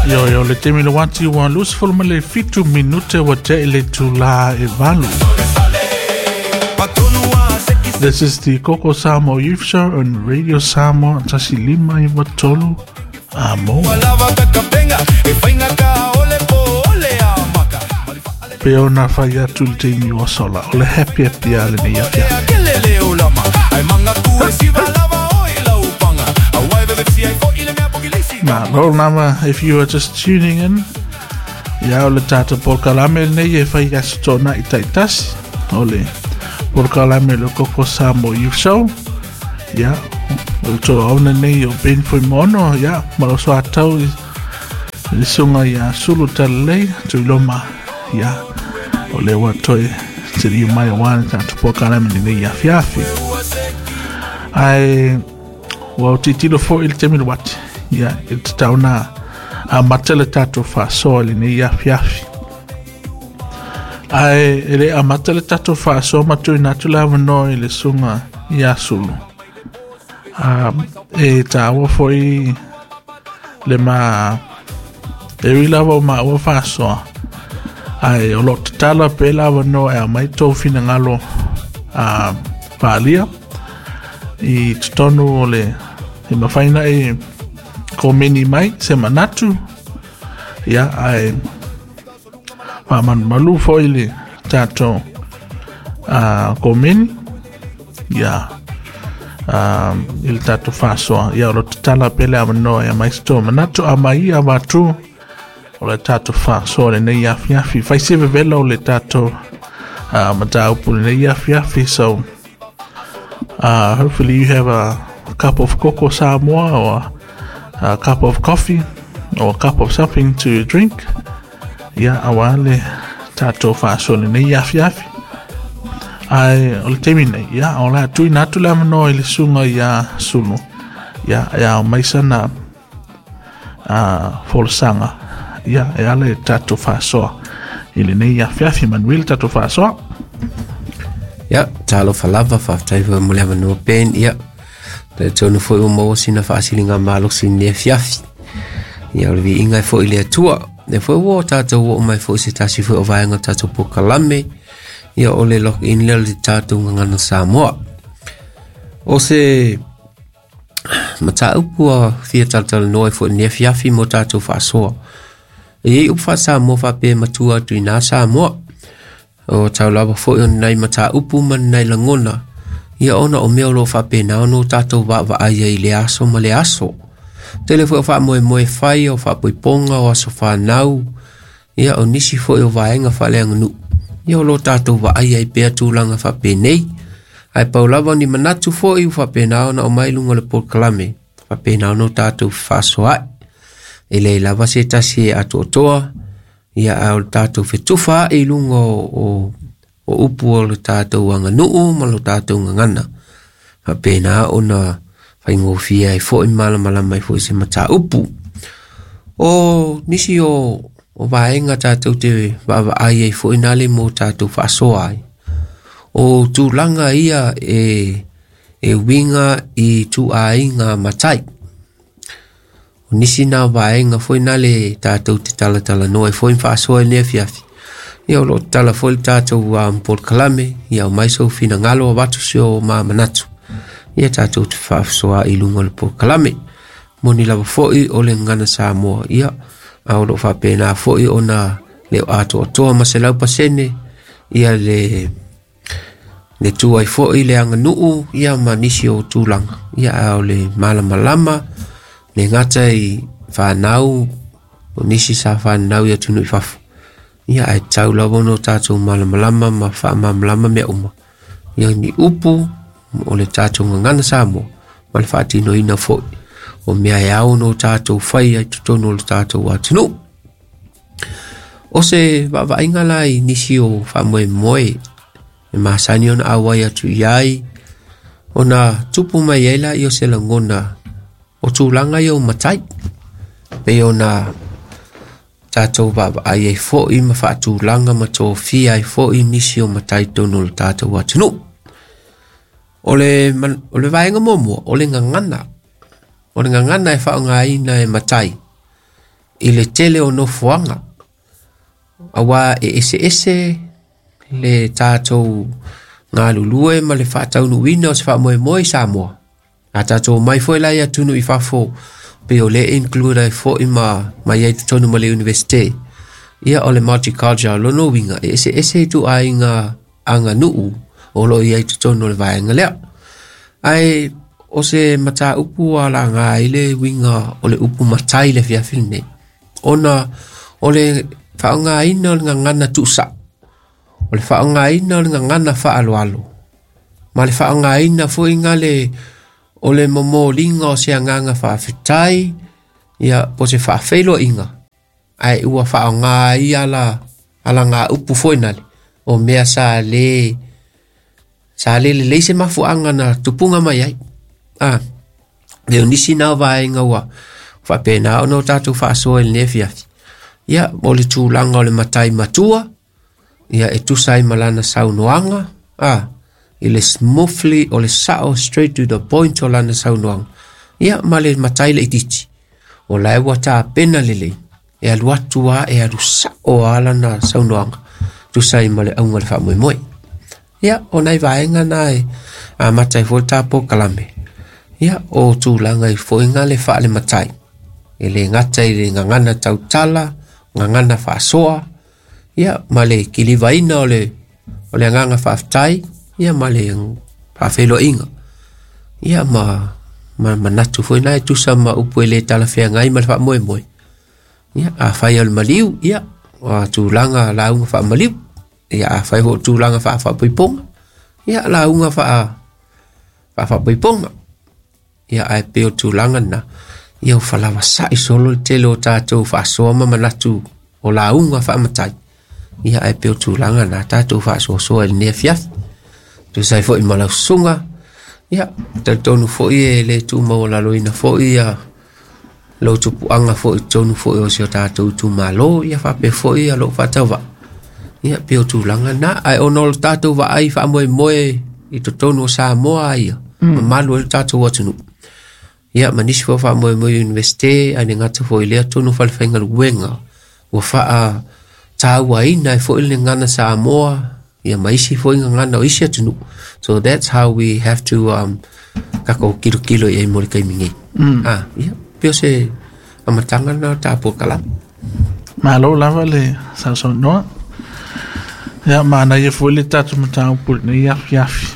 Yo le temi le wati wa lusful ma le fitu minute wa te le tula e valu. This is the Coco Samo Youth Show on Radio Samo Tasi Lima i Watolu Amo. Peo na faya tultini wa sola ole happy ale ni yafia. Now, roll number, if you are just tuning in, ya ole tata por kalame ne ye fai gasto na itaitas, ole por kalame le Coco Samo Youth Show, ya, to ona ne yo ben foi mono, ya, maroso atau le sunga ya sulu tale to loma, ya, ole watoi tiri mai wan tata por kalame ne ya fiafi. Ai wa titilo fo il temil wat. Ya, it's tauna a matele tato fa soli ni yafi. Ai ele a matele tato fa so matu natula no ile sunga ya sulu. E tawo foi le ma e lava ma o fa so. Ai o lot tala pela no e mai to fina ngalo valia. I tonu le e mafaina e ko meni mai se manatu ya ai man malu foile tato ko meni ya il tato faso ya lo tala pele amno ya mai sto manatu amai abatu o tato faso le ya fiafi fai se velo le tato mata upul le ya fiafi so hopefully you have a cup of Coco Samoa or a cup of coffee or a cup of something to drink. Ya awale tato fasole ne yafi. Ai ol temine ya ola tu natula no ile sunga ya sunu. Ya maisana folsanga. Ya ale tato faso ile ne yafi manuel tato faso. Ya talo falava fa taiva mulema no pen ya. Te tonu foi o mo sina fasilinga malo sine fiafi. Ya vi inga foi le tua. Ne foi o tata o mai foi se tasi foi o vainga tata po kalame. Ya ole lock in le tata ngana Samoa. O se mata upu fia tata no foi ne fiafi mo tata faso. E u fa Samoa fa pe matua tu na Samoa. O tau lava foi on nai mata upu man nai langona. Ia ona o mea lo fa pena ono tatou va aia i le aso ma le aso. Tele fo fa moe fai o fa poiponga o aso fa nau. Ia o nisi fo o vaenga fa le anganu. Ia o lo tatou va aia i pea tūlanga fa penei. Ai paulava ni manatu fo i fa pena ona o mailunga le polkalame. Fa pena ono tatou fa soai. E le lava se tasi e atu otoa. Ia au tatou fetufa e lunga o upu o le tātou anga nuu ma lo tātou ngangana. Ha pēnā ona whaingofia e fo i mala mai fo i se mata upu. O nisi o vaenga tātou te wawa ai e fo i nale mo tātou whasoa ai. O tūlanga ia e winga i tu ainga matai. O nisi nā vaenga fo i nale tātou te tala noe fo i whasoa nea fiafi. Ia lo tala foi tatou por kalame ia mai so fina ngalo watu sio ma manatu ia tatou te faafsoa i lunga le por kalame moni lava foi o le ngana Samoa ia au lo fa pena foi ona le ato toa maselau pasene ia le tua i foi le anga nuu ia manisi o tūlanga ia au le malama le ngata i whanau o nisi sa whanau ia tunu i fafu. Ia ai tau lawa no tātou malamalama ma wha malamalama mea uma. Ia ni upu o le tātou ngangana Samoa ma le whaatino ina foi. O mea e au no tātou whai ai tutono le tātou atinu. O se wawa ingala i nisi o wha moe. E masani ona awai atu iai. O na tupu mai eila i o se langona. O tūlanga i o matai. Pe o na tātou baba ai e fo i ma whaatu langa ma tō fi ai fo i nisi o matai tono le tātou atinu. O le vaenga momo, o le ngangana. O le ngangana e whaonga ina e matai. i le tele o no fuanga. Awa ese le tātou ngā lulue ma le whātau nuina o se wha moe Samoa. A tātou mai foi lai atunu i whafo pe o le include fo i ma iei tonu ma le universite. Ia o le multicultural lono winga ese tu ai ngā anga nuu o lo iei tonu le vaenga lea. Ai o se mata upu ala ngā ile winga o le upu matai le fiafilne. Ona o le whaonga ina o le ngana tusa. O le whaonga ina o le ngana whaaloalo. Ma le whaonga ina fo inga le o le momo linga o se anganga whaafitai ia po se whaafeilo inga. Ai ua whaonga i ala ngā upu fo inale. O mea sa le leise mafu anga na tupunga mai ai. Leo nisi nao vaenga ua whapena o no tātou whaasoa il nefiafi. Ia, o le tūlanga o le matai matua. Ia, e tusai malana saunoanga. I le smoothly o le sao straight to the point o lana saunoanga. Ia, ma le matai le ititi. O lai wata pena lele. E alu atua e alu sao alana saunoanga. Tusai ma le aunga le wha moe. Ia, o nai vaenga nai a matai fo tapo kalame. Ia, o tūlanga i foinga le wha le matai. E le ngata i le ngangana tautala, ngangana whaasoa. Ia, ma le kilivaina o le nganga whaaftai. Ia, ma le whaafelo inga. Ia, ma natu foina e tusa ma upu e le talawhea ngai ma le wha moe. Ia, a whai al maliu. Ia, a tūlanga la unga wha maliu. Ia, a whai ho tūlanga wha poiponga. Ia, la unga wha poiponga. Ia, ai peo tūlanga na. Ia, whalawa sai solo te lo tātou whaasoa ma manatu o la unga wha matai. Ia, ai peo tūlanga na tātou whaasoa il nea fiaf. Tu sai fo i malau sunga. Ia, tonu fo i e le tū mau la loina fo i a lo tupu anga fo i tonu fo i o sio tātou tū malo. Ia, whape fo i a lo whatau wa. Ia, peo tūlanga na. Ai onol tātou wa ai wha moe i to tonu o Samoa ia. Malu e tātou watunu. Ia, manisi fo wha moe universite, ane ngata fo i lea tonu whalwhainga luenga. Ua wha tāua ina e fo i le ngana Samoa. Ia, maisi fo inga ngana o isi atunu. So that's how we have to kako kilo i mori kai mingi. Ia, pio se amatanga na tāpo kalam. Malo lava le saso noa. Ia, mana ia fo i le tātou matau puli na iafi.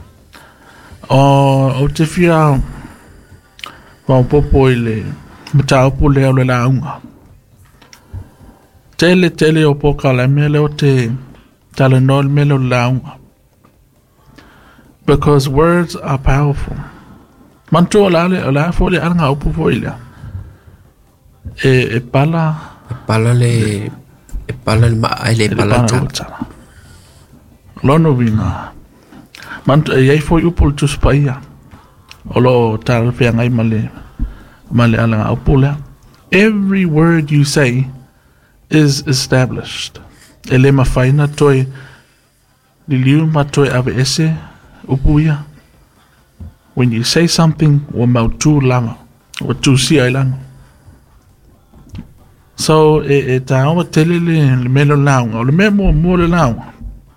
O te whia wau popo i le matau puli au le launga. Tele o poka le mele o te tala nol mele o launga. Because words are powerful. Mantu o la fo le anga upu fo i lea. E pala le maa le pala tala. Lono vina. Mantu e iei fo i upu le tuspaia. Olo tala fea ngai male alanga upu lea. Every word you say is established. Ele mawhaina toi liliu ma toi ave ese upuia. When you say something, wa mau tū lama, wa tū si ai langa. So, e ta awa tele le melo launga, o le me mo le launga.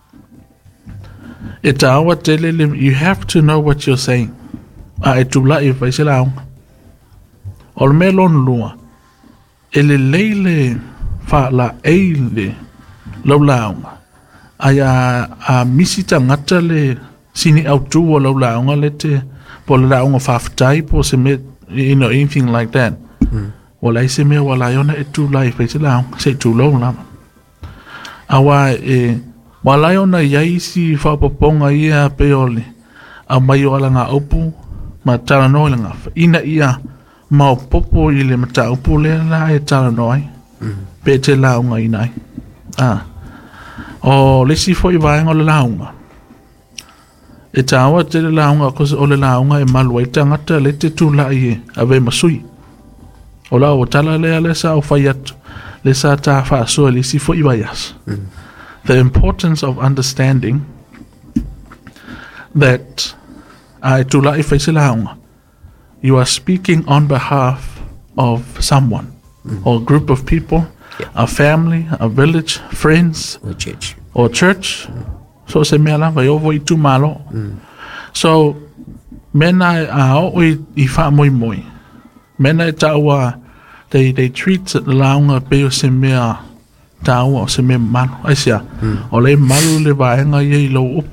E ta awa tele le, you have to know what you're saying. A e tū lai vai se launga. O le me lon lua, e le leile fa la eile lau launga. Ai a misita ngata le sini au tū o lau launga le te po le launga whaafitai po se me, anything like that. O lai se mea wala iona e tū lai whai se launga, se tū lau lama. Awa wala iona iai si whapaponga ia peole, a mai o ala ngā upu, ma tala noi la ngā ina ia, ma o popo i le mata upu le la e tala noi, pe te launga inai. O lesi fo i vaenga o le launga. E tawa te le launga, kose o le launga e malua i tangata le te tūla i e, ave masui. O la o tala lea le sa o whai atu, le sa tā whaasua lesi fo i vaias. The importance of understanding that ai tūla i whai se launga, you are speaking on behalf of someone. or a group of people, a family, a village, friends, or church. So se mea lava I ovo I tu malo. So mena ao I wha moi moi. Mena e taua they treat launga peo se mea taua o se mea mano. Aisia, o le malu le vaenga I lo up.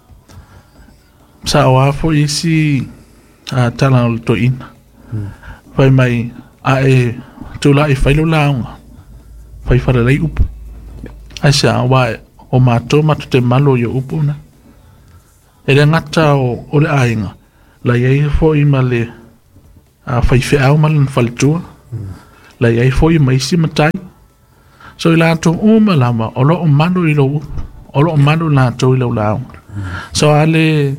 Sa o afo isi tala o le to ina. Vai mai a e tula I whailo launga. Vai whare rei upu. Aisia, wae o mātou matu te malo I upu na. E re ngata o le ainga. La iei fo I ma le whaiwhi au ma le whalitua. La iei fo I ma isi matai. So I lātou o malama, o lo o manu I lo upu. O lo o manu lātou I lo launga. So ale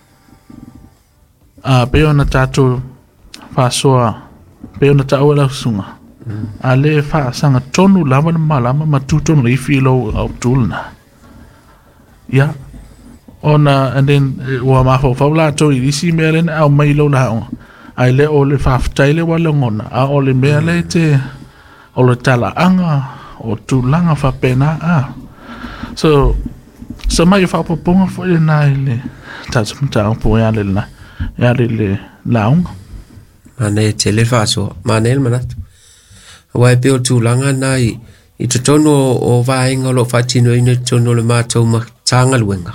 peo na tātou whasoa, peo na tāua lau sunga. Ale whaasanga tonu lama na malama ma tūtonu I whilo au tūlna. Yeah. And then ua mafo whaula tō I risi mea lena au mai lo lao. Ai le o le whaftaile wala ngona. A o le mea le te o le tala anga o tūlanga whapena. So mai whapaponga fo le nai le tātamata au po ea le na. Ea le launga. Mane te le whasoa. Mane le manatu. Wai peo tūlanga nai I te tono o vaenga lo whatino ina tono le mātou ma tanga luenga.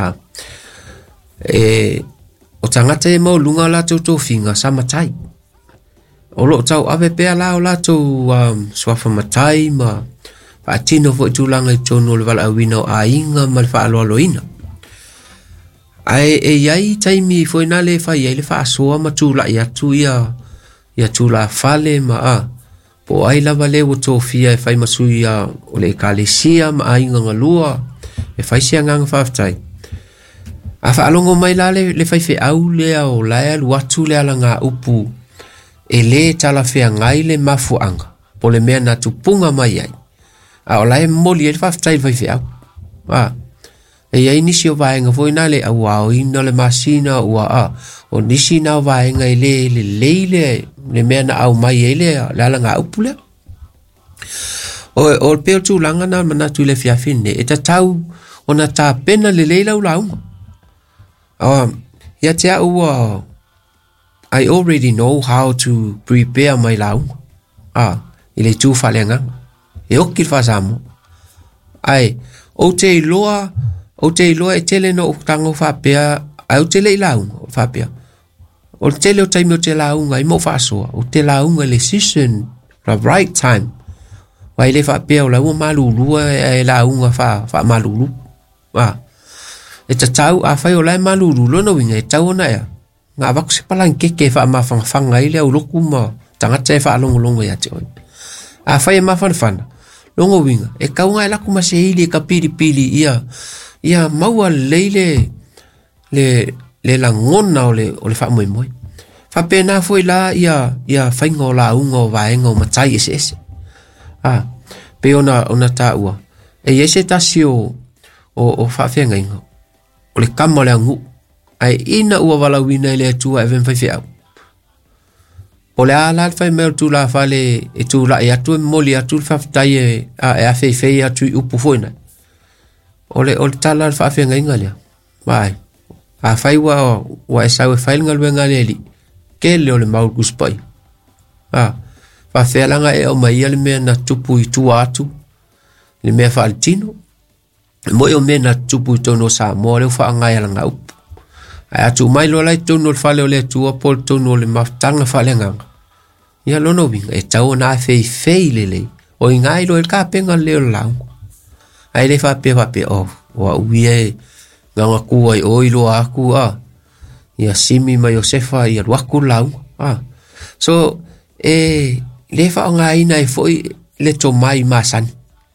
O tangata e mau lunga la tau tō whinga sa matai. O lo tau awe pēr la o la tau swafa matai ma whaatino fo I tūlanga I tono le wala awina o a inga ma le whaaloalo ina. Ai iai taimi fo ina le whai ai le whaasoa ma tūla I atu ia tūla whale ma po ai lava le o tōwhia e whai masui o le kalesia ma a inga ngalua e whai sia ngang whaftai. A whaalongo mai la le whai whi au lea o laia luatu lea la ngā upu e le tala whea ngai le mafu anga po le mea na tupunga mai ai. A o laia moli e le whaftai whai whi au. E iai nisi o vaenga fo ina le au au ina le masina ua o nisi na o vaenga I le leile le mea na au mai e le la ngā upu lea. O peo tūlanga na manatu I le whiawhine e ta tau o na tā pena le leila u launga. Ia te au I already know how to prepare my launga. I le tū whalenga. E oki whasamo. Ai, o te iloa e tele no o tango whapea, ai o tele I launga o whapea. O tele o taimi o te launga I mo whasoa. O te launga le season, the right time. Wai le whapea o launga malulua e launga wha malulu. E ta tau a whai o lai malulu lona winga e tau ona ea. Ngā waku se palang keke wha mawhangwhanga I le au loku ma tangata e wha longo ia te oi. A whai e mawhanwhana. Longo winga. E kaunga e laku ma se hili e ka pili ia maua leile le la ngona o le wha moi moi. Wha pēnā fwoi la ia whainga o la unga o vaenga o matai ese. Pe ona tā ua. E ese tasi o whawhenga inga. O le kama le angu. Ai ina ua walawina I le atua e whenwhai au. O le ala whai mea tu la whale e tu la e atu e moli atu whaftai e a whai atu I upu fwoi O le tala whawhenga inga lea. Vai. A whai wa e sau e whailanga luenga le li. Ke leo le maur kuspai. Whawhelanga e o mai le mea na tupu I tua atu. Le mea whaalitino. Moi o mea na tupu I tono sa mo leo whaangai ala ngā upu. Ai atu mai lo lai tono le whale o le atua pol tono le maftanga whalenganga. Ia lono winga e tau na whai lelei. O I ngai lo e ka penga leo lau. Ai le whape o ui e nganga kua I oilo aku Ia simi ma Iosefa ia waku lau. So le whaonga ina e foi le to mai masani.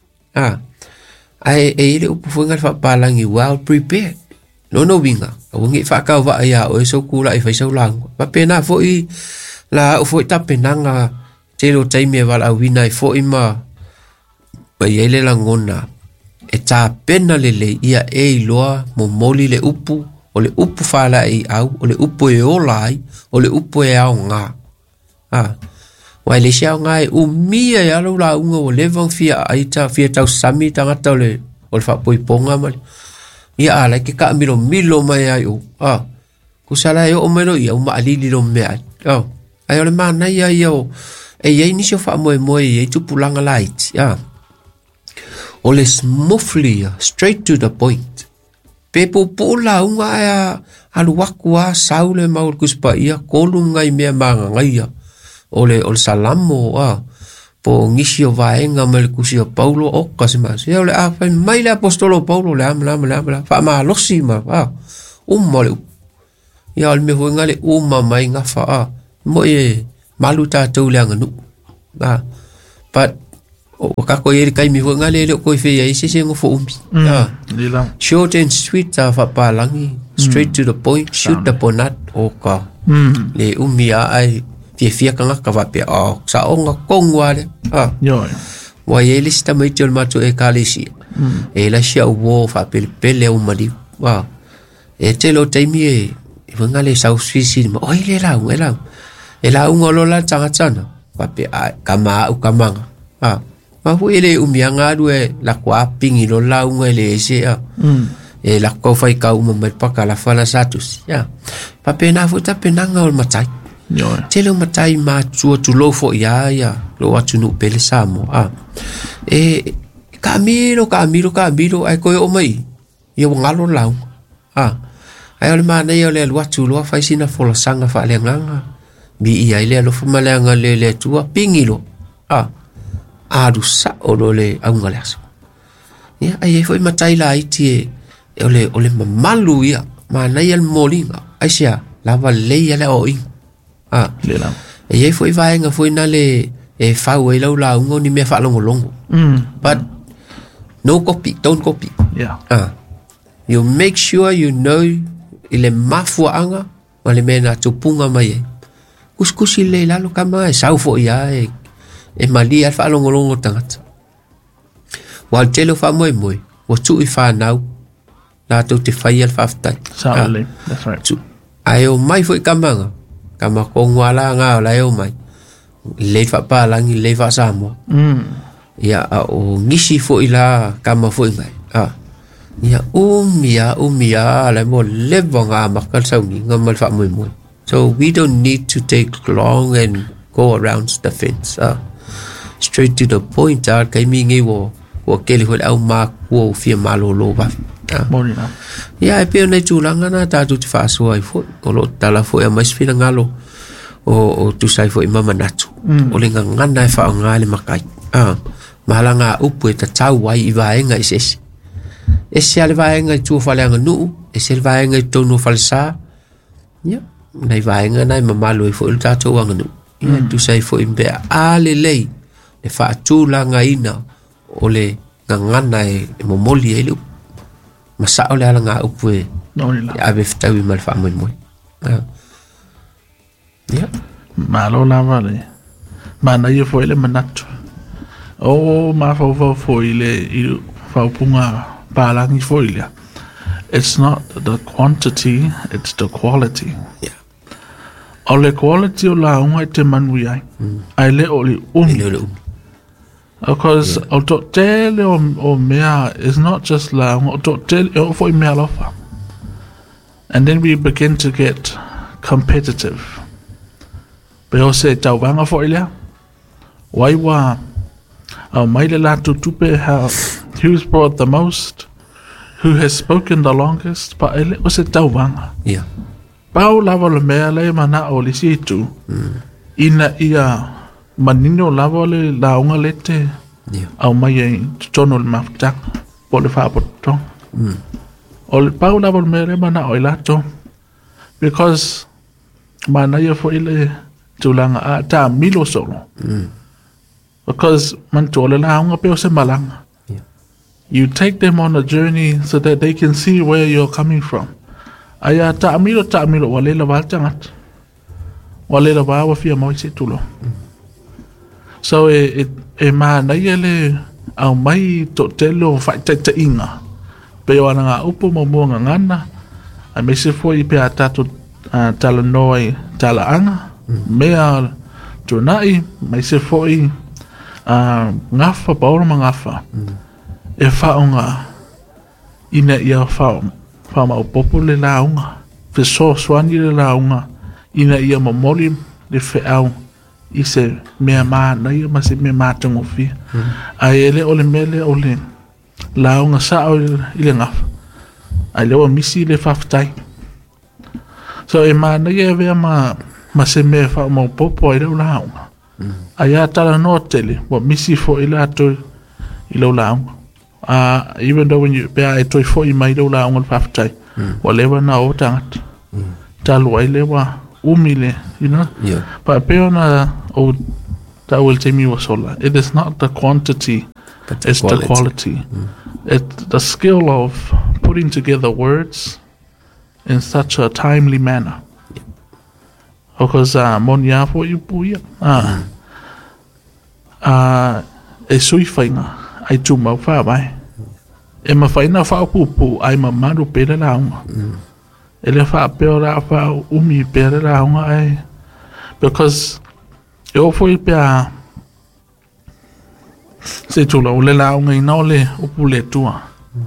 Ai le upu fuinga le whapalangi well prepared. No winga. O ngi whakau wa ia o e so kula I whaisau langu. Ma pena foi la o foi tapenanga te lo taimi e wala wina I foi ma ia le langona. E tā pena lele ia e loa mo moli le upu, o le upu whala I au, o le upu e olai, o le upu e au ngā. Wai le sia ngai umia ya lo la unga o levang fia aita fia tau sami tanga tau le o le whapoiponga mali. Ia ala ke ka milo mai ai o. Kusala yo o melo ia uma alili lo mea ai. Ai o le mana ia o. E iei nisi o wha moe iei tupulanga light. O le smoothly, straight to the point. Pepo pula unga ai alu waku a saule maul kuspa ia kolu ngai mea manga ngai ia. O le salamo po ngisi o vaenga me le kusi o Paulo o kasimas. Ia o le awhai mai le apostolo Paulo le amla. Wha maa losi ma. Umma le ia o le me huenga le umma mai ngafa. Mo e malu tātou le anga nu. But o kako e kai mi huenga le koi whea i se ngofo umi. Short and sweet whapalangi. Straight to the point. Shoot the ponat o ka. Le umi ai fia kanga ka wapea sa o nga kongwa le wa ye lista mai tol mato e kalisi e la sia wo fa pele o mali wa e te lo taimi e vanga le sa usisi ma o ile la ngolo la tanga tsana wapea kama u kamanga ma hu ile umianga due la kwa pingi lo la unga le se e la ko fai ka uma mai paka la fala satus pa pena futa penanga o matai tele matai ma tu lo fo ya lo atu no pele samo e kamiro ai ko o mai ia ngalo lau ai ole mana ia le watu lo fai sina fo la sanga fa le nganga bi ia ile lo fo malanga le tua pingilo adu sa o le angalaso ia ai foi matai la iti ole mamalu ia mana ia molinga ai sia lava le ia le o e ye foi vaenga foi na le e fau e la ungo ni me fa longo but no copy, don't copy you make sure you know ile mafua anga ma le mena tupunga mai kuskusi le la lo kama e sau fo ia e mali al fa longo tangata wal telo fa moi o tu I fa nau la to te fai al fa ftai that's right ai o mai foi kamanga kama ko ngwala nga la yo mai le fa pa langi le fa samo ya o ngisi fo ila kama fo ngai ya umia la mo le bonga makal sauni ngamal fa moi so we don't need to take long and go around the fence straight to the point kai mi ngi wo kele ho au ma ko fi malo lo ba ya e pe nei tu langa na ta tu fa so ai fo o lo tala fo e mais fina ngalo o tu sai fo I mama natu o le ngana e fa ngale makai malanga upu e ta tau wai I vaenga e se ale vaenga tu fa le nganu e se vaenga tu no falsa ya nei vaenga nai mamalo e fo il tato nganu ya tu sai fo imbe ale lei le fa tu langa ina o le ngana e momoli e lu masa ole ala nga upu e ave ftawi mal fa moi malo la vale mana ia foi le manatu ma foi le fa punga palangi foi le it's not the quantity it's the quality ole quality o la unga te manui ai le ole because o to tele o mea is not just la o to tele o foi mea lofa and then we begin to get competitive pero se tau vanga foi le wai wa mai le la tu tupe who's brought the most who has spoken the longest pa ele o se tau vanga pau lava le mea le mana o le situ ina ia manino lava le launga lete au mai e tono le maftak po le fa potong o le pau lava le mea le mana o ilato because mana ia fo ile tulanga a ta milo solo because man tole launga pe o se malanga you take them on a journey so that they can see where you're coming from aya ta milo wale la valtangat wale la wa fia mo se tulo so e ma na yele au mai to telo fa te inga pe ona nga upo mo nga ngana a me se foi pe ata to tala noi tala anga mea Tunai, mai se foi ngafa paura mangafa. E whaonga ina ia wha mau popo le launga. Fe so swani le launga ina ia mamoli le wheau i se mea maa na ia ma se mea maa tango fia. Ai ele ole mele ole launga sa o i le ngafa. Ai lewa misi le whaftai. So e maa na ia vea ma se mea wha mau popo ai leo launga. Ai a tala no tele, wa misi fo i la toi i leo launga. Even though when you bear a toy for you might allow on half time, whatever now that Talwailewa umile, you know. Yeah. But Peona that will tell me was all. It is not the quantity, but it's the quality. It's the skill of putting together words in such a timely manner. Because monia for you puya. E sui fainga. Ai tu mau wha mai. E ma whaina wha pupu ai ma maru pere launga. E le wha peo ra wha umi pere launga ai. Because e ofo i pea se tula ule launga ina ole upu le tua.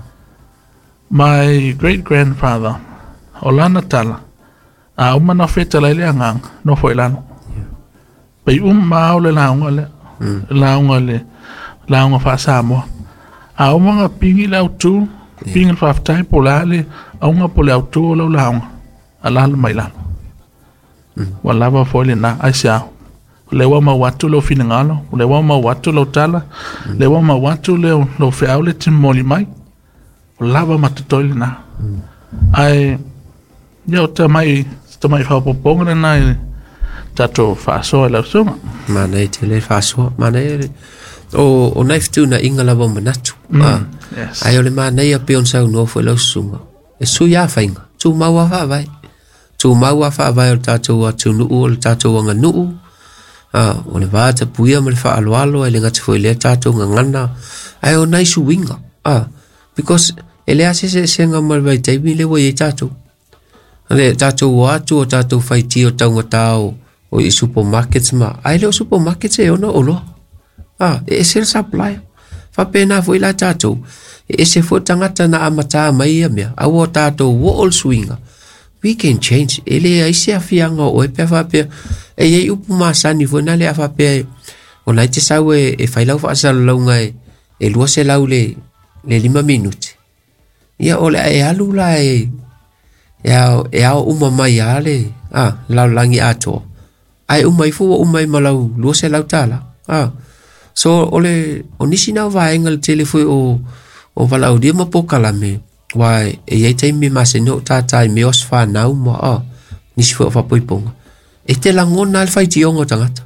My great-grandfather, o lana tala, a umana wheta lai le angang, no fo ilano. Pai maa ole launga le, launga le, launga wha Samoa. A umanga pingi lau tu, pingi whaftai po lale, a unga po lau tu o lau launga, a lala mai lano. Wa lava fo ile na, ai siao. Lewa ma watu lau finangalo, lewa ma watu lau tala, lewa ma watu lau whiau le timoli mai, lava matatoile na. Ai, iau tamai whapoponga na tato whaasoa lau sunga. Mana e te le whaasoa, mana e o naifitu na inga lawa manatu. Ai ole mana e a peon sau nofo lau sunga. E sui a whainga, tu maua whaavai. Tu maua whaavai o tato a tu nuu o le tato anga nuu. O le vāta puia ma le whaaloalo e le ngati fo le tato ngangana. Ai o naisu winga. Because ele ase se nga malwai taimi le wai e tato. Le tato watu o tato whaiti o taunga tau o i supermarkets ma. Ai leo supermarkets e ona olo. E se supply. Whapena fo i la tato. E se fo tangata na amata mai ia mea. Au o tato wo all swinga. We can change. Ele ai se afianga o e pe whapea. E iei upu masani fo na le a whapea. O nai te sau e whailau whaasalo launga e lua se lau le 5 minuti. Ia ole e alula e ao uma mai ale. Lau langi ato. Ai umai fuwa umai malau lua se lau tala. So ole o nisi nau vaenga le telefoi o walau dia mapokala me. Wai e iei taimi mase no tatai me os whanau ma. Nisi fuwa whapoiponga. E te langona al whai tiongo tangata.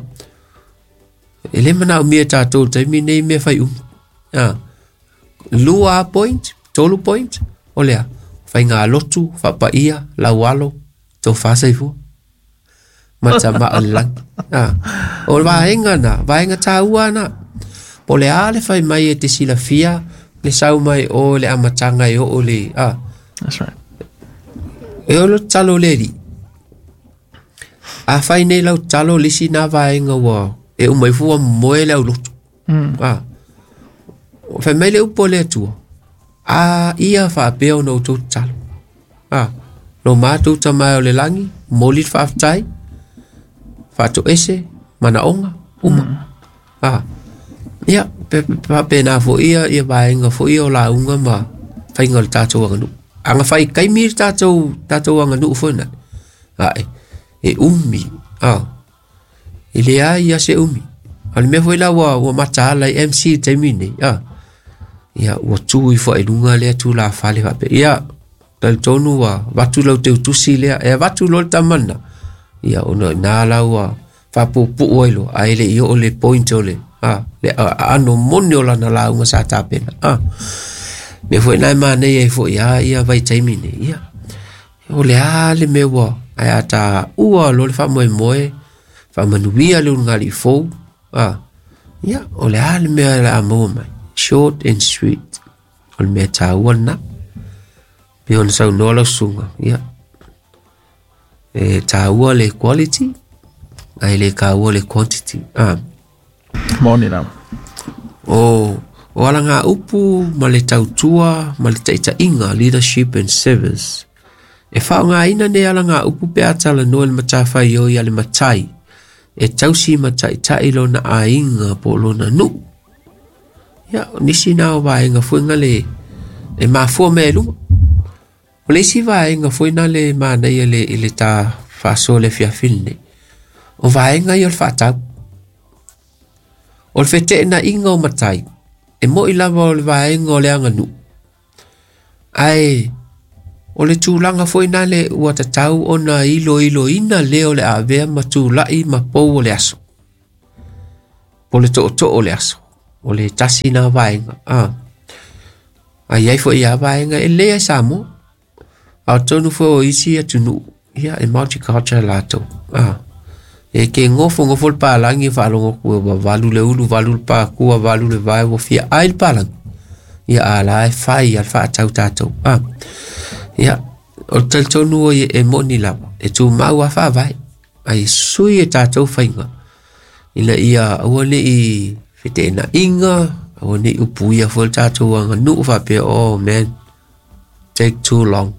E le mana o mea tātou taimi nei mea whai lua point, tolu point, o lea, whai ngā lotu, whapa ia, lau alo, tō whasai fua. Mata maa lang. O vaenga tā ua na. Po le ale whai mai e te sila fia, le sau mai o le amatanga e o le, That's right. E o lo talo le ri. A whai nei lau talo lisi nā vaenga wa, e umai fua moe lau lotu. Whai mai le upo le atua. Ia whaapea o no tō talo. No mātou tamai o le langi, molit whaaftai, whaato ese, mana onga, uma. Ia, pe nā fo ia vaenga, fo ia o la unga ma, whainga le tātou anga nu. Anga whai kaimir tātou anga nu ufona. E umi. I le ia se umi. Ani mea fo ila wa mataala i MC taimine. Ia, ua tui fo e lunga lea tu la whale wape. Ia, tal tonu wa watu lau te utusi lea. Ia, watu lol tamana. Ia, ono nā lau wa whapopu oilo. A ele i o le point o le. Ano moni o lana la unga sa tāpena. Mea fo e nai maa nei e fo ia vai taimine. Ia, o le ale mea wa. Ai ata ua lo le whamoe moe. Whamanuia le ungali fou. Ia, o le ale mea la amoa mai. Short and sweet. O le mea tā ua na. Pe on sau nola sunga. Ia. E tā ua le quality. ai le ka o le quantity Moni na. o alanga upu ma le tautua ma le taʻitaʻiga leadership and service e whaongaina ne alanga upu pe atala no le matawhai o ia le matai e tausi matai lo na ainga po lo na nu ia nisi na o vaenga fuenga le e mafua me lunga o le si vaenga fuena le mana ia le ta faso le fiafine o vaenga i o le whatau o le fete na inga o matai e mo i lava o le vaenga o le anga nu ai o le tūlanga fuena le ua tatau o na ilo ina leo le avea ma tūlai ma pou o le aso po le to o le aso o le tasi na vaenga ai ai fo ia vaenga e lea samo au tonu fo o isi a tunu ia e multicultural lato e ke ngofo le palangi whalongo kua walu le ulu walu le pa kua walu le vai wo fia ai le palang ia ala e fai al fa tau tatou ia o tal tonu e moni lava e tu mau a fa vai ai sui e tatou fainga ila ia awale i fitena inga awale upu ia fo tatou anga nu fa pe oh man take too long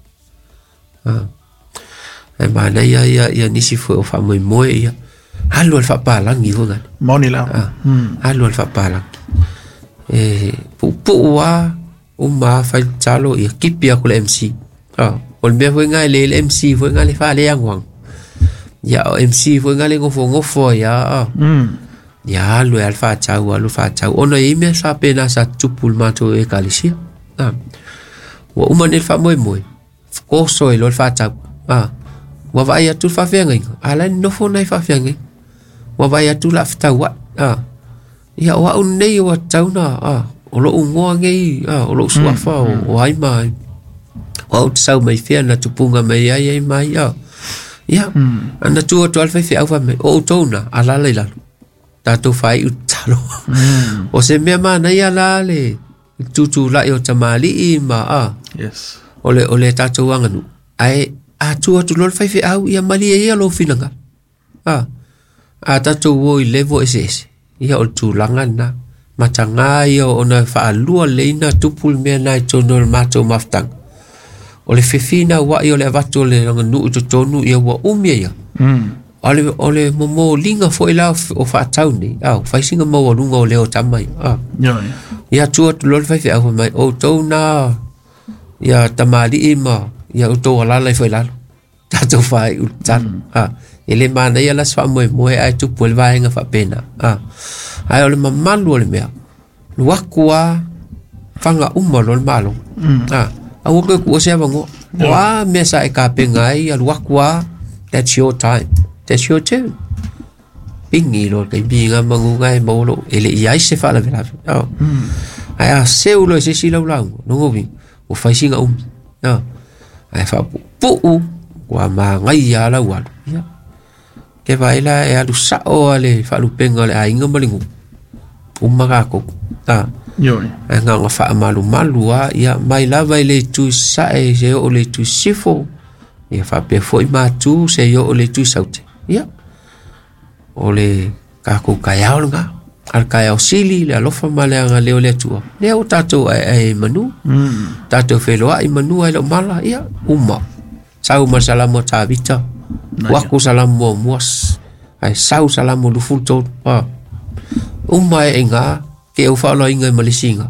e mana ia nisi fo fa moi ia halu al fa palang i honga Moni lava. halu al fa palang e pu wa uma fa talo ia kipia ko le MC o le mea fue ngai le MC fue ngai le fa le angwang ya o MC fue ngai le ngofo ya ya lu alfa chau ona i me sa pena sa tupul mato e kalisia wa uma ne fa moi ko so e lo fa chau wa vai atu fa fenga ala no fo nai fa fenga wa vai atu la fta wa ya wa un nei wa chau na o lo ungo ngai o lo suafa o ai mai o sau mai fia na tupunga mai ai mai ia ana tu alfa fi au mai o tona ala leila tato fai utalo o se me mana ia la le tutu la o tamali ma Yes. ole tato wanganu ai tu lo fai fi au ia mali ia lo finanga tato wo i levo ss ia o tu langana matanga ia ona fa lua leina tupul me na tonol mato maftang o le fefina wa i o le avato le nu to tonu ia wa umia ole momo linga fo ila o fa tauni fai singa mo lunga o le o tamai ia tu lo fai fi au mai o tona ia tamali ima ia o to ala le foi la tato fai utan ele mana ia la swa mo ai tu pol vai nga fa pena ai ole mamalu ole mea luakua fanga lo malo au ke ku se vango wa mesa e ka pengai al wakwa that's your time that's your turn pingi lo ke binga mangu ngai mo lo ele ia se fa la vela ai se ulo se si lo no ngovi o fai singa ai fa pu wa ma ngai ya la wa ke vai la e alu sa o ale fa lu penga le ai ngomalingu umaga ko nga fa malu ia mai lava le tu sa e se o le tu sifo ia fa pe foi ma tu se yo o le tu saute ia o le ka ko kaya nga al kaya sili le alofa male nga le o le tu le o tato ai manu tato felo ai manu ai lo mala ia uma sau masalamo tabita waku salamo muas ai sau salamo lu fulto uma enga ke o fa lo inga malisinga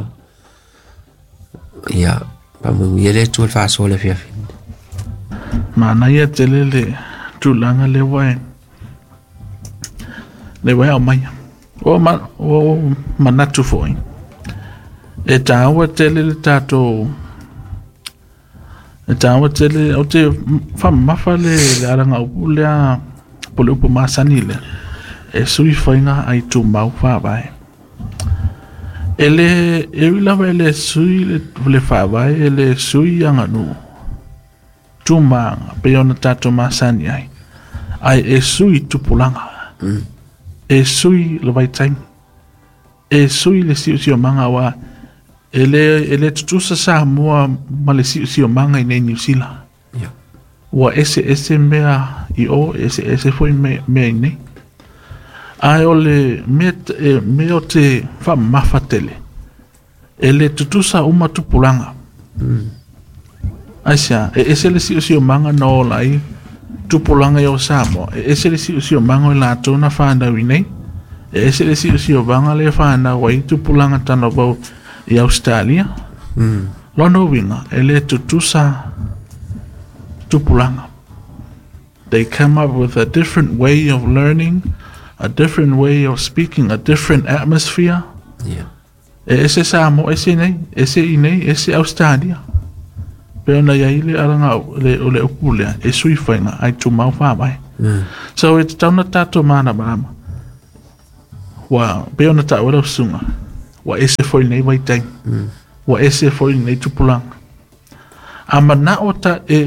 ia pa mo yele tu fa so le fia mana ia telele tulanga le wai o mai o manatu foi e tawa telele tato e tawa telele o te fa mafale le aranga upulea pole upo masanile e sui fainga ai tu mau fa vai ele lava ele sui le fa vai ele sui anga nu tuma pe ona tato masani ai e sui tupulanga e sui le vai time e sui le si manga wa ele tutusa sa mo ma le si manga i New Zealand ua ese mea I o ese foi mea nei. Ai ole mea o te whamawhatele. Ele tutusa uma tupulanga. Aisia, ese le si o manga no lai tupulanga I o Samoa. Ese le si o manga I la tona whanau I nei. Ese le si o manga le whanau I tupulanga tano bau I Australia. Lono winga, ele tutusa tupulanga. They come up with a different way of learning, a different way of speaking, a different atmosphere. Yeah. Ese Samoa, ese nei, ese Australia. Pero na ia ile aranga le upulea, e sui whainga, ai tu mau whamai. So it's tauna tato mana marama. Wa, pero na ta ora sunga. Wa ese foi nei vai tang. Wa ese foi nei tupulanga. Ama na o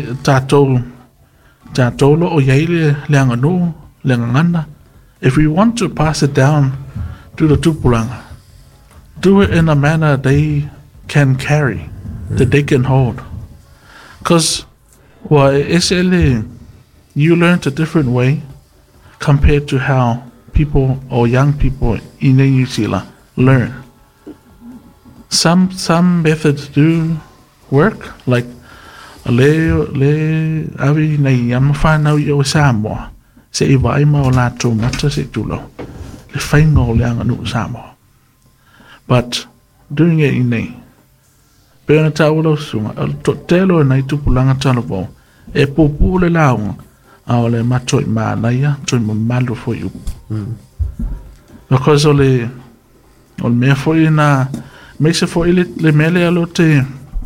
tato lo o yaile leanga no, leanga ngana. If we want to pass it down to the tupulanga, do it in a manner they can carry, that they can hold. Because you learned a different way compared to how people or young people in New Zealand learn. Some methods do work, like le avi nei am whanau I o Samoa. Se I vai ma o la tō mata se tulo. Le whainga o leanga nu Samoa. But doing it in nei. Pero na tau lau sunga. To telo nei tupulanga tano po. E popu le launga. A o le matoi maa naia. Toi mo malu fo I upu. Because o le mea fo I na. Me se fo I le mele alo te.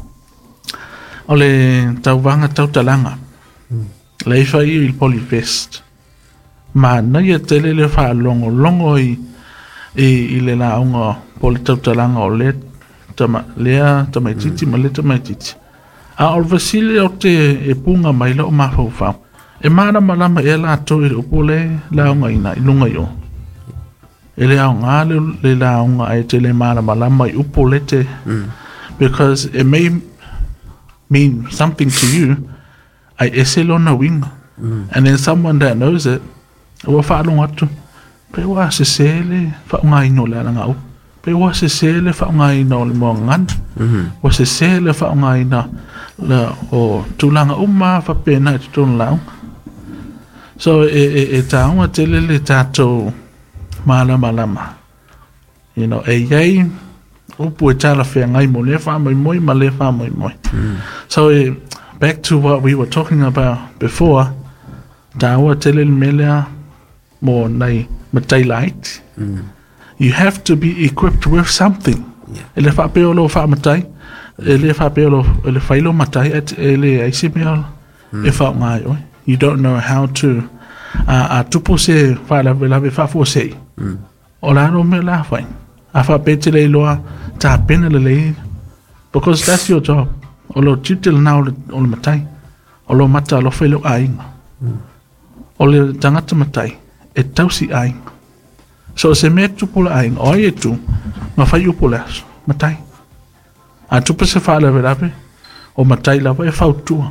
O le tau vanga tau talanga. Le I whai I Polyfest. Ma naia tele le wha longo I le launga poli tau talanga o le lea tamaititi ma le tamaititi. A o vasile o te e punga mai la o mawhau. E mana malama e la to I upo le launga ina ilunga I o. E le au ngā le launga e te le mana malama I upo le te. Because it may mean something to you. I ese lona winga. And then someone that knows it, wa whaalonga atu. Pe wa se sele whaunga ino le alanga upo. Pe wa se sele whaunga ino le mo ngana. Wa se sele whaunga ina le o tūlanga uma whapena I tutonu launga. So e taunga tele le tātou malama. You know, e yei upu e tala whea ngai mo le wha moi ma le wha moi. So back to what we were talking about before, taua tele melea mo nei matai light. You have to be equipped with something. Ele wha peolo wha matai, ele wha peolo ele whailo matai ele aisi meolo e wha ngai oi. You don't know how to a tupo se wha lawe wha fua sei. O laro me la whain. A wha pete le loa ta pena le lei. Because that's your job. O lo titel na o le matai. O lo mata lo whailo ainga. O le tangata matai. E tausi ainga. So se me tupo la ainga. O ai e tu. Ma whai upo le aso. Matai. A tupo se wha lawe. O matai lawa e whau tua.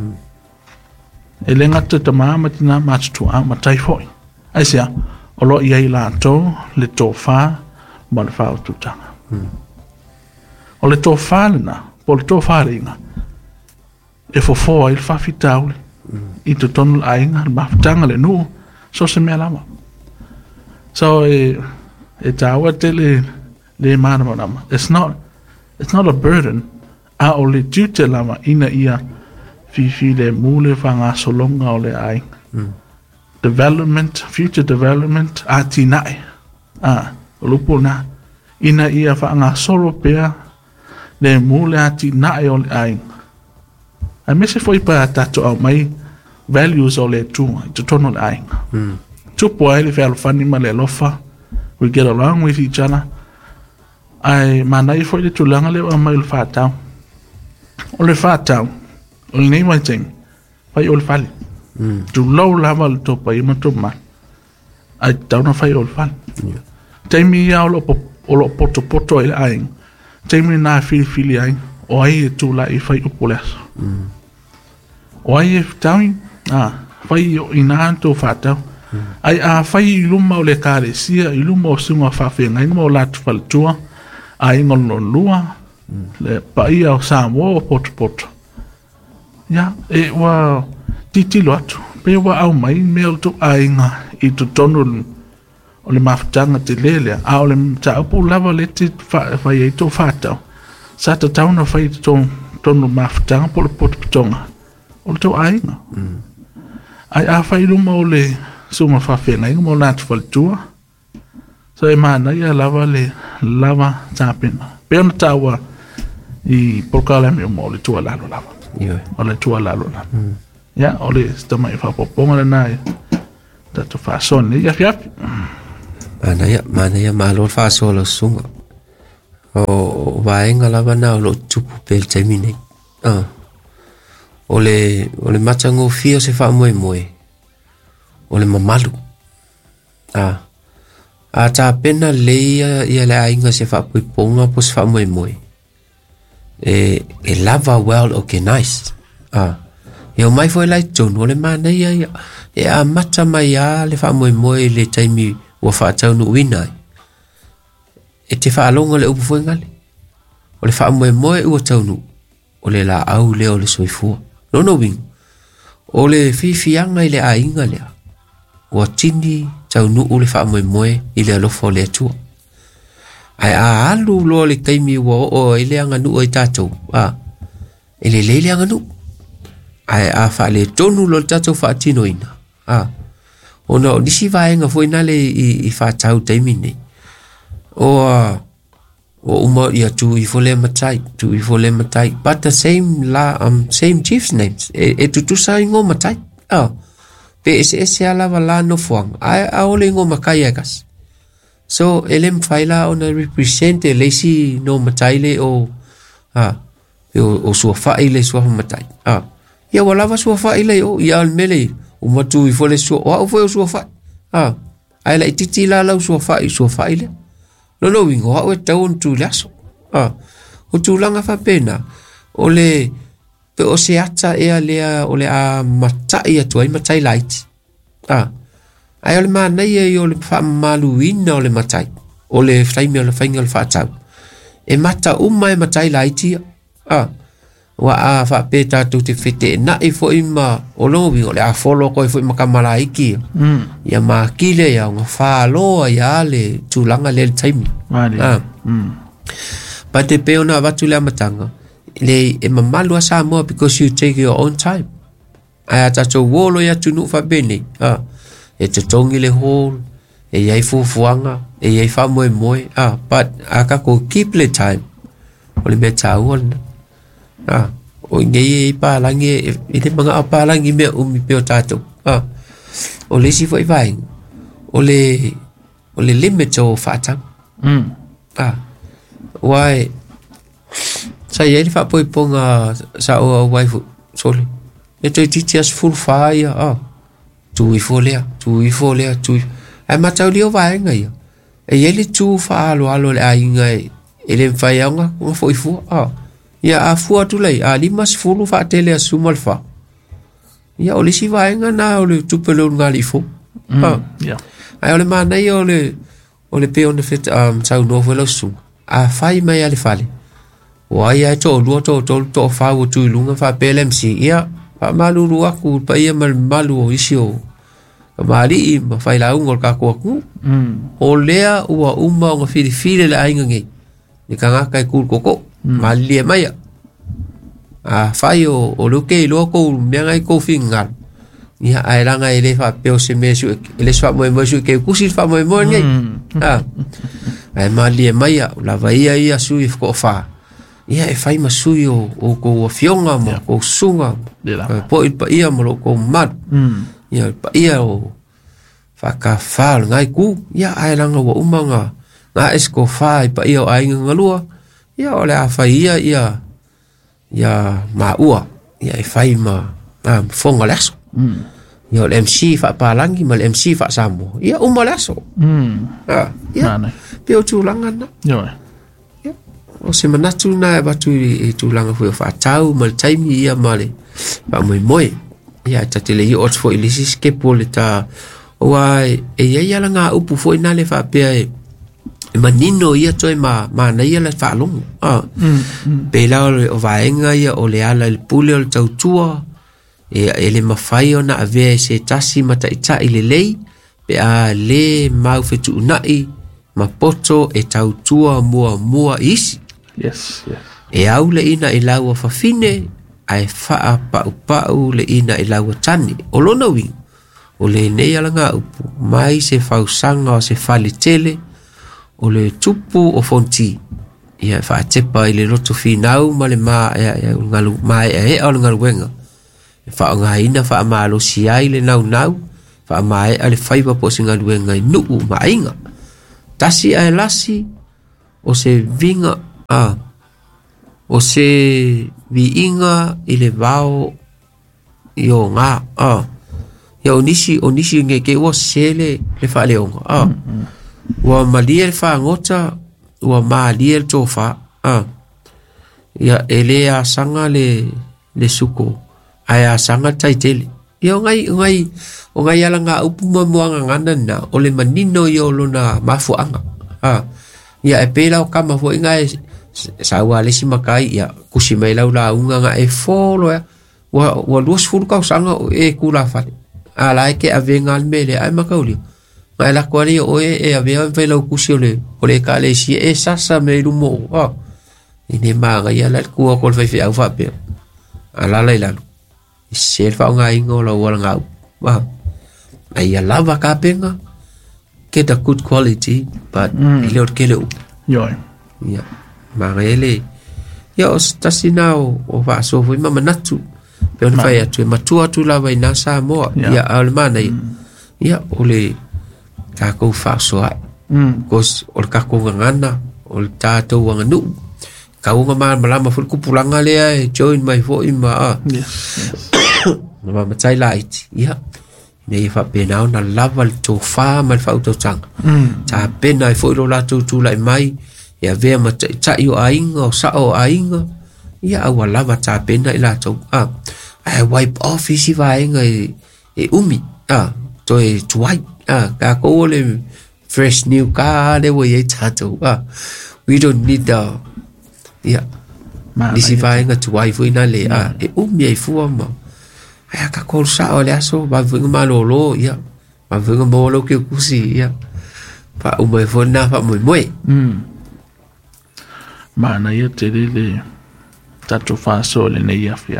E le ngata ta maa matina matutua a matai foi. Aisia. O lo iai la tō, le tō whā, ma le whā o tūtanga. O le tō whā lena, po le tō whā ringa, e fofoa I le whawhi taule, I te tonu ainga, le mawhitanga le nuu, so se mea lama. So e tāua te le mānama lama. It's not a burden, a o le tūte lama ina ia fifi le mūle whanga solonga o le ainga. Development, future development, tinai. Lupo na. Ina ia whaanga solo pea, le mule tinai o le aing. A mese foi pa tato au mai values o le tunga, I te tono le aing. Tupo ai le whalo whanima le lofa, we get along with each other. Ai manai foi le tulanga le o mai le whatau. O le whatau, o le nei mai ting, pai o le whale. Tu lau lava le topa I matoma. Ai tauna whai o le whale. Taimi ia o lo poto I le aing. Taimi nā whili aing. O ai e tū la I whai upo le aso. Oai taui fai o ina to fatau ai fai luma o le karesia i luma o sunga fafenga inga o latu faltua ai ngolo lua le paia o Samoa pot ya wa titilo atu pe wa au mai me to ainga i to tonu o le mafutanga te lele a o le taupu lava le te fai e to fatau sa ta tauna fai tonu mafutanga pot tonga o le to ainga ai fai luma o le sunga fafenga inga mo latu faltua so e mana ia lava tapena pe ona tawa i porkala me mo le tua lalo lava o le tua lalo lava ya o le stama i fa poponga le nai tato fa son ia fiapi mana ia malo fa solo sunga o vaenga lava na o lo tupu pel termine o le matango fia se fa moe o le mamalu a ta pena leia ia le ainga se fa puiponga po se fa moe e lava well organized eu mai foi lai tonu le mana ia e a mata mai a le fa moe le taimi wa fa tau no wina e te fa longa le upu foi ngale o le fa moe u tau no o le la au le o le soifua no wing o le fifianga i le ainga le o tini tau nu o le fa moe i le alofo le atua ai alu lo le taimi o ile anga nu o tatou ele le anga nu ai fa le tonu lo tatou fa tinoina ona disi vaenga foi na le i fa tau taimi nei o uma ia tu i fole matai but the same chief's names e tu sai ngo matai pe ese ala vala no fuang a ole ngo makai agas so elem faila ona represent le si no matai le o suafa ile suafa matai ia wala va suafa ile o ia al mele uma tu i fole o foi suafa ai la titi la suafa ile no wingo o taun tu laso o tu langa fa pena ole pe o se ata e lea ole a matai atu ai matai light ai ole mana ia ole fa maluina ole matai ole flaimi ole fainga ole fa tau e mata uma e matai light wa a fa peta tu te fete na e fo ima o lo wi ole a folo ko fo ima kamala iki ya ma kile ya nga fa lo ya le tu langa le time but te pe ona va tu la matanga le e mamalu a Samoa because you take your own time ai ta to wolo ya tu nu fa bene e te tongi le hol e yai fuanga e yai fa moe but aka ko keep le time ole be taun o ngei pa langi e te mga apa langi me umi pe o tato o le si foi vai o le limit o fatang wai sa ye fa poi ponga sa o waifu sole e te teachers full fire tu i folea tu ai matau lio vai ngai e ye le tu fa alo le ai ngai e le fai anga o foi fu ia a fua tu lei a limas fulu fa tele a sumalfa ia ole si vai ngana ole tupelo ngali fo ai ole mana ia ole pe on fit sau no velo su a fai mai ale fale o ai to lu to fa o tu lunga fa PLMC ia pa malu aku pa ia malu o isio mali ma fai la ungol ka ko o lea ua uma o fili le ainga ngi ni kanga kai kul koko malia maya fai o luke lo ko mianga ko fingal ia ai langa ele fa pe o se mesu ele fa mo mesu ke kusil fa mo ngai ai malia maya la vai ia su ko fa ia e fai masui o ko fionga mo ko sunga po pa ia mo ko mat ia pa ia o fa ka fa ngai ku ia ai langa o umanga nga esko fa pa ia ai ngalua ia ole a fai ia ma ua ia e fai ma fonga leso ia ole MC fa palangi ma MC fa samo ia uma leso ia pe o tulanga na o se manatu na batu e tūlanga fui o whaatau, ma le taimi ia ma le pa moe. Ia ta te le i ot fo i lisi skepo le ta oa e ia la ngā upu fo i nale whaapea e manino ia toi ma na ia le whaalongo. Pe lau o vaenga ia o le ala le pule o le tautua e le mawhai o na avea se tasi mata i ta i le lei pe a le mau fetu unai ma poto e tautua mua isi. Yes. E au le ina i lau a whawhine ai faa pau le ina i lau tani o lona wing o le nei ala ngā upu mai se fausanga o se fali tele o le tupu o fonti ia faa tepa i le roto finau ma le maa ngalu mai e o le ngalu wenga faa ngā ina faa maa lo si ai le nau faa maa ale faiba po si ngalu wenga i nuu maa inga tasi ai lasi o se vinga o se viinga i le vao i o ngā ia o nisi nge ke ua sele le wha leonga ua malia le wha ngota ua malia le tofa ia ele a sanga le suko ai a sanga taitele ia o ngai ala ngā upu mamuanga ngana na o le manino i o lona mafuanga ia e pēla o kama fo inga sa ua lesi makai ia kusi mai lau la unga nga e folo ya wa luas furu kau sanga e kula fale ala ke avenga al mele ai makauli mai la kwali o e avea vai lau kusi o le ka le si e sasa me lumo ine manga ia la kua kol fai au fa pe ala la ila sel fa nga ingo la wala nga ai ala va ka penga get a good quality but ile o kele ya marele ya ostasina o va so foi mama natu pe ona fai atu matua tu la vai na sa mo ya almana ya ole ka ko fa so ai kos or ka ko ngana o tato wanga nu ka unga malama fu kupulanga le join my fo ima ma matai light ya nei fa pena na lava to fa mal fa auto tang ta pena fo lo la tu lai mai ya ve ma ta yo ainga o sa o ainga ya wa lava ta pena ila to I wipe off isi vaenga e umi to e tuai ka ko le fresh new ka le wo ye tato we don't need ya isi vaenga tuai fu ina le e umi e fu ma ai ka ko sa o le aso ba vinga malolo ya ba vinga molo ke kusi ya pa umai fu na fa moi mana ia te le tato faso le nei afi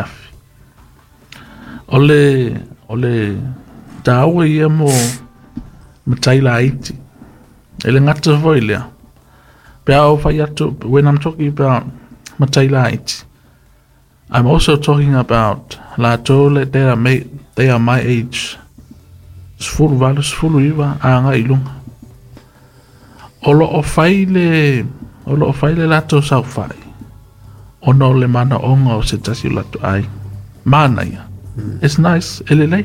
ole taua ia mo mataila aiti ele ngata foi lea pea o fai atu when I'm talking about mataila aiti I'm also talking about la tole they are my age sfuru iwa anga ilunga olo o faile lato sau fai ono le mana onga o se tasi lato ai mana ia it's nice elelei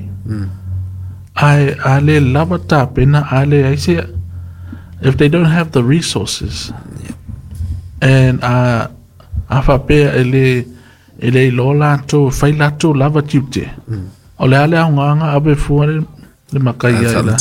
I le lava ta pena I say if they don't have the resources and afa pe ele lo lato fai lato lava tute o le ale anga abe fuare le makaya la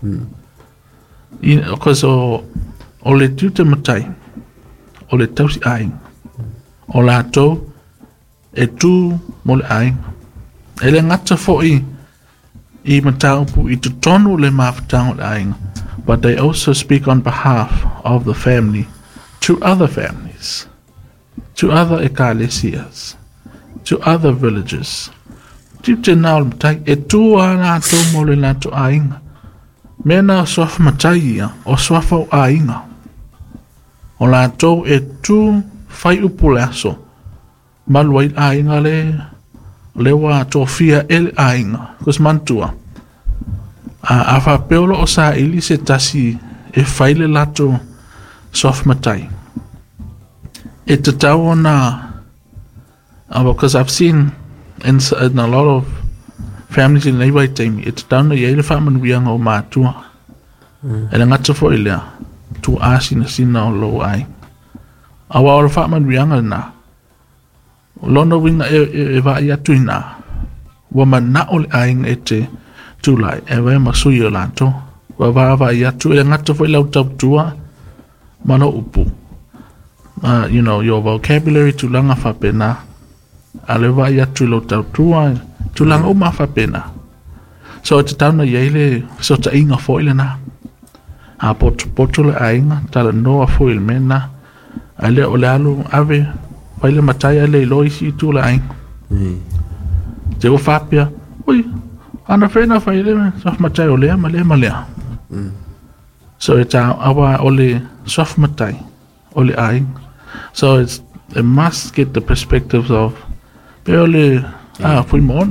because o le tute matai o le tausi ai o lato e tu mo le ai ele ngata foi I mataupu I tutonu le mafatang le ai but they also speak on behalf of the family to other families to other ecclesias to other villages tute now matai e tu ana to mo le lato ai mena sof matai o sofa ainga o lato e tu fai upulaso malwai ainga lewa tofia el ainga kus mantua afa peolo o sa ili se tasi e faile lato sof matai e tatau na because I've seen in a lot of families in Levi time it's down the yele faman wiang o matua e ngata fo ilea tu asina sina o lo ai awa o fa man wianga na lono winga e va ia tuina wa man na ol aing ete July e va masuyo lanto wa va ia tu e ngata foi lau tau tua mana upu you know your vocabulary tulanga fa pena ale va ia tu lau tau tua tulanga o ma fa pena so te tauna yele so ta inga foi le na a potule ainga tala noa foi le mena ale o le alu ave paile matai ale loi si tu la ainga te o fapia ui ana fena faile sof matai o lea malea so it's awa ole sof matai ole ainga so it must get the perspectives of peole fui mon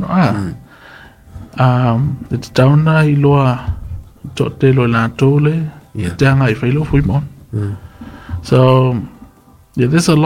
it's down na iloa to te lo la tole te anga I failo fui mon so yeah there's a lot